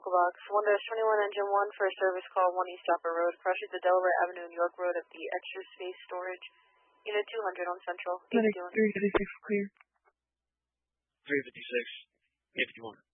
Echo Box. 1-21 Engine 1 for a service call 1 East Upper Road. Crossing the Delaware Avenue and York Road at the Extra Space Storage. Unit 200 on Central. 356 clear. 356. 51.